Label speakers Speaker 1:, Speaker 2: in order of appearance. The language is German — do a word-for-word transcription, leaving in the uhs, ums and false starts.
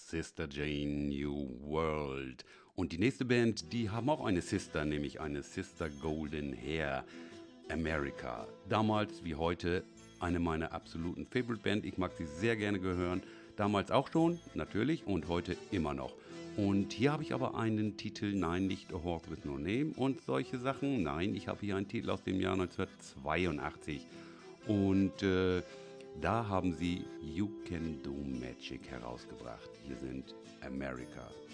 Speaker 1: Sister Jane New World. Und die nächste Band, die haben auch eine Sister, nämlich eine Sister Golden Hair, America. Damals wie heute eine meiner absoluten Favorite Band. Ich mag sie sehr gerne gehören. Damals auch schon, natürlich, und heute immer noch. Und hier habe ich aber einen Titel, nein, nicht A Horse with No Name und solche Sachen. Nein, ich habe hier einen Titel aus dem Jahr neunzehnhundertzweiundachtzig. Und äh, da haben sie You Can Do Magic herausgebracht. Hier sind America.